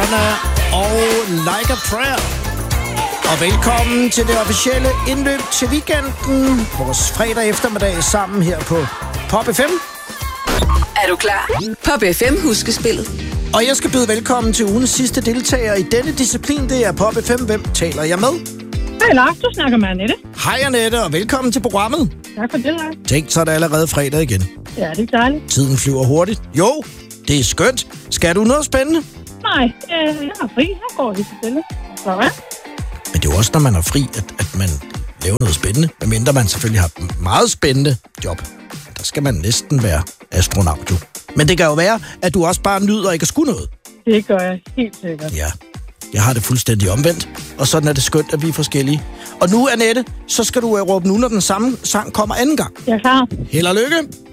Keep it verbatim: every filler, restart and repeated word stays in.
Madonna og Like a Prayer. Og velkommen til det officielle indløb til weekenden. Vores fredag eftermiddag sammen her på Pop F M. Er du klar? Pop F M huskespillet. Og jeg skal byde velkommen til ugens sidste deltager i denne disciplin. Det er Pop F M. Hvem taler jeg med? Hej Lars, du snakker med Annette. Hej Annette, og velkommen til programmet. Tak for det, Lars. Tænk, så er det allerede fredag igen. Ja, det er dejligt. Tiden flyver hurtigt. Jo, det er skønt. Skal du noget spændende? Nej, øh, jeg har fri. Jeg går lige så stille. Så hvad? Men det er jo også, når man er fri, at, at man laver noget spændende. Medmindre man selvfølgelig har et meget spændende job. Der skal man næsten være astronaut jo. Men det kan jo være, at du også bare nyder ikke at skulle noget. Det gør jeg helt sikkert. Ja, jeg har det fuldstændig omvendt. Og sådan er det skønt, at vi er forskellige. Og nu, Annette, så skal du råbe nu, når den samme sang kommer anden gang. Jeg er klar. Held og lykke!